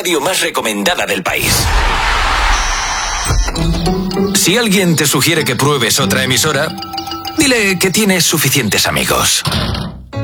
radio más recomendada del país. Si alguien te sugiere que pruebes otra emisora, dile que tienes suficientes amigos.